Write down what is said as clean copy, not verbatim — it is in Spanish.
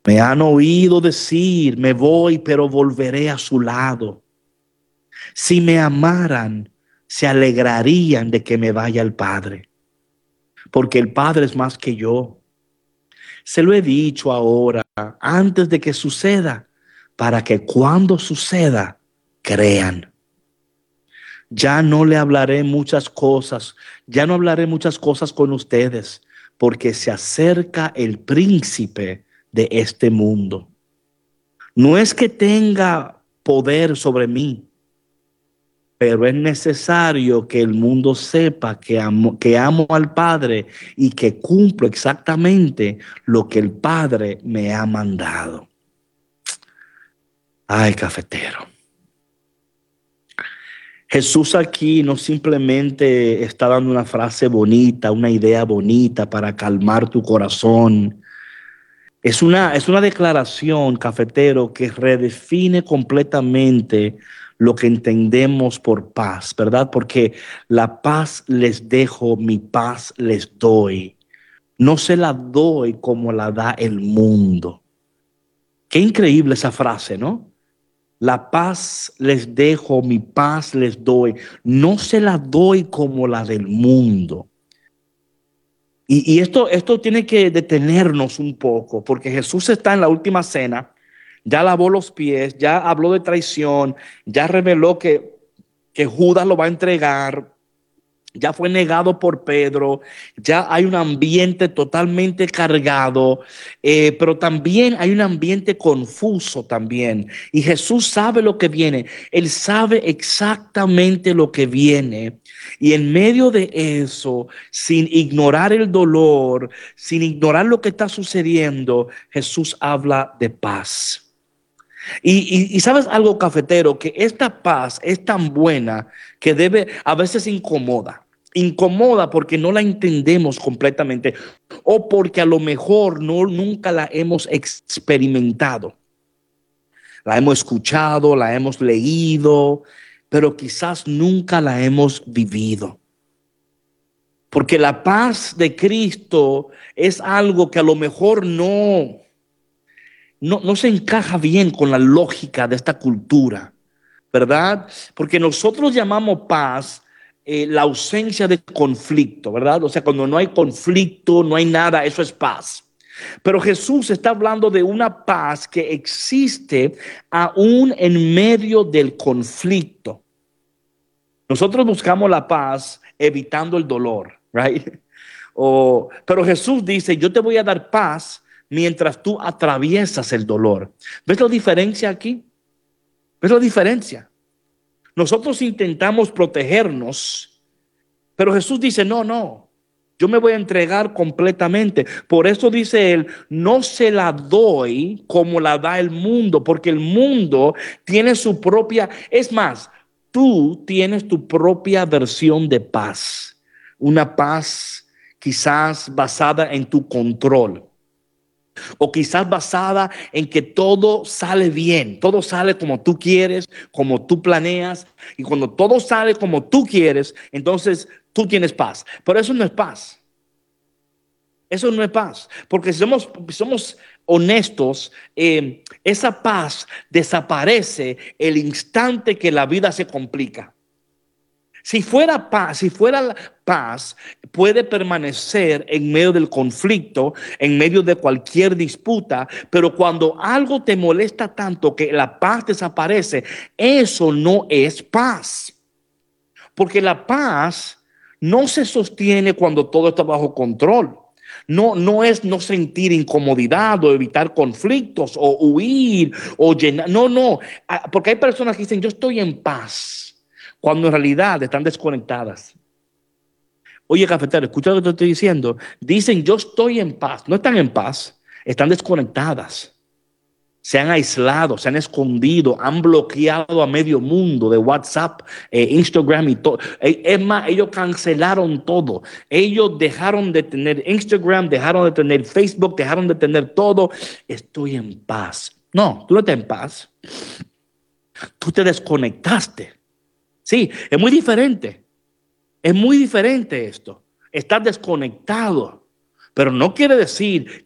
Me han oído decir, me voy, pero volveré a su lado. Si me amaran, se alegrarían de que me vaya al Padre, porque el Padre es más que yo. Se lo he dicho ahora, antes de que suceda, para que cuando suceda, crean. Ya no le hablaré muchas cosas, ya no hablaré muchas cosas con ustedes, porque se acerca el príncipe de este mundo. No es que tenga poder sobre mí, pero es necesario que el mundo sepa que amo al Padre y que cumplo exactamente lo que el Padre me ha mandado. Ay, cafetero. Jesús aquí no simplemente está dando una frase bonita, una idea bonita para calmar tu corazón. Es una declaración, cafetero, que redefine completamente lo que entendemos por paz, ¿verdad? Porque la paz les dejo, mi paz les doy. No se la doy como la da el mundo. Qué increíble esa frase, ¿no? La paz les dejo, mi paz les doy. No se la doy como la del mundo. Y esto tiene que detenernos un poco, porque Jesús está en la última cena, ya lavó los pies, ya habló de traición, ya reveló que Judas lo va a entregar, ya fue negado por Pedro, ya hay un ambiente totalmente cargado, pero también hay un ambiente confuso también. Y Jesús sabe lo que viene, Él sabe exactamente lo que viene. Y en medio de eso, sin ignorar el dolor, sin ignorar lo que está sucediendo, Jesús habla de paz. Y sabes algo, cafetero, que esta paz es tan buena que a veces incomoda porque no la entendemos completamente o porque a lo mejor nunca la hemos experimentado. La hemos escuchado, la hemos leído, pero quizás nunca la hemos vivido. Porque la paz de Cristo es algo que a lo mejor no se encaja bien con la lógica de esta cultura, ¿verdad? Porque nosotros llamamos paz la ausencia de conflicto, ¿verdad? O sea, cuando no hay conflicto, no hay nada, eso es paz. Pero Jesús está hablando de una paz que existe aún en medio del conflicto. Nosotros buscamos la paz evitando el dolor, right? Pero Jesús dice, yo te voy a dar paz mientras tú atraviesas el dolor. ¿Ves la diferencia aquí? ¿Ves la diferencia? Nosotros intentamos protegernos, pero Jesús dice, no, yo me voy a entregar completamente. Por eso dice él, no se la doy como la da el mundo, porque el mundo tiene su propia, es más, tú tienes tu propia versión de paz, una paz quizás basada en tu control. O quizás basada en que todo sale bien, todo sale como tú quieres, como tú planeas. Y cuando todo sale como tú quieres, entonces tú tienes paz. Pero eso no es paz. Eso no es paz. Porque si somos honestos, esa paz desaparece el instante que la vida se complica. Si fuera la paz, puede permanecer en medio del conflicto, en medio de cualquier disputa, pero cuando algo te molesta tanto que la paz desaparece, eso no es paz. Porque la paz no se sostiene cuando todo está bajo control. No es no sentir incomodidad o evitar conflictos o huir o llenar. No. Porque hay personas que dicen, yo estoy en paz, cuando en realidad están desconectadas. Oye, cafetero, escucha lo que te estoy diciendo. Dicen, yo estoy en paz. No están en paz, están desconectadas. Se han aislado, se han escondido, han bloqueado a medio mundo de WhatsApp, Instagram y todo. Es más, ellos cancelaron todo. Ellos dejaron de tener Instagram, dejaron de tener Facebook, dejaron de tener todo. Estoy en paz. No, tú no estás en paz. Tú te desconectaste. Sí, es muy diferente. Es muy diferente esto. Estás desconectado. Pero no quiere decir